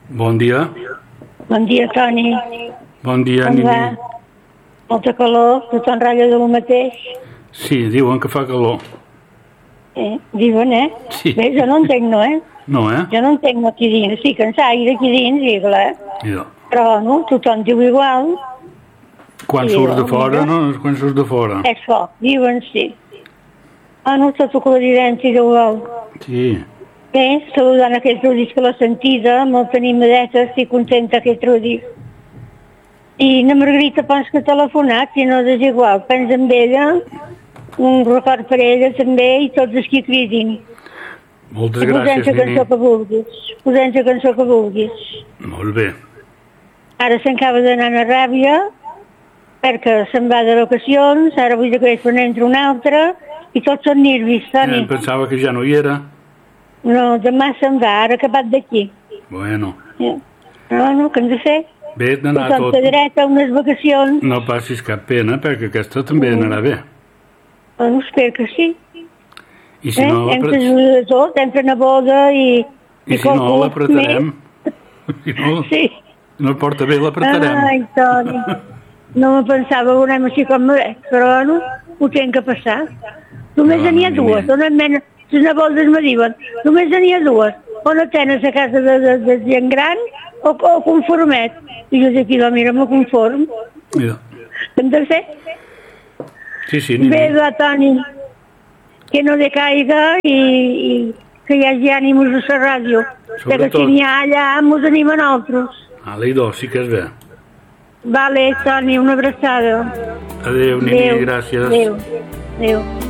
Bon dia. Bon dia, Toni. Bon dia, Com Nini. va? Molta calor, tothom ratlla del mateix. Sí, diuen que fa calor. Diuen, Sí. Bé, jo no entenc, no, No, Jo no entenc aquí dins. Sí, que ens aire aquí dins, i clar. Ja. Però, no, tothom diu igual. Quan Sí, surts de mira. fora, no? Quan surts de fora. És foc, diuen sí. No, tota claridència igual. Sí. Bé, saludant aquest Rudis que l'ha sentida, molt animadeta, estic contenta aquest Rudis. I na Margarita Pons que ha telefonat, si no és igual, pensa amb ella, un record per ella també, i tots els que cridin. Moltes Posem gràcies, la Nini. cançó que vulguis, posem la cançó que vulguis. Molt bé. Ara s'acaba d'anar a Ràbia, perquè se'n va de vacacions, ara vull que quan entra un altre, i tots són nervis, Toni. Em pensava que ja no hi era. No, demà se'n va, ara acabat d'aquí. Bueno. No, què hem de fer? Bé, d'anar Tothom tot. té dret a unes vacacions. No passis cap pena, perquè aquesta també anarà bé. Bueno, espero que sí. I si no, Entre de tot, entre neboda i I si no, l'apretarem. Si no, Sí. no et porta bé, l'apretarem. Ai, Toni. No me pensava que anem així com veig, però bueno, ho tenc que passar. Només No, n'hi ha no, dues, ni- una mena, les nebodes me diuen, només n'hi ha dues, o no tens a casa de gent gran o conformet. I jo dic, mira, me conform. Ja. Hem de fer? Sí, Nini. Bé, va, Toni, que no decaiga i que hi hagi ànims a la ràdio. Que Sobretot. si n'hi ha allà, mos anem a nosaltres. L'Idò, sí que és bé. Vale, Toni, una abraçada. Adéu, Nini, gràcies. Adéu. Adéu.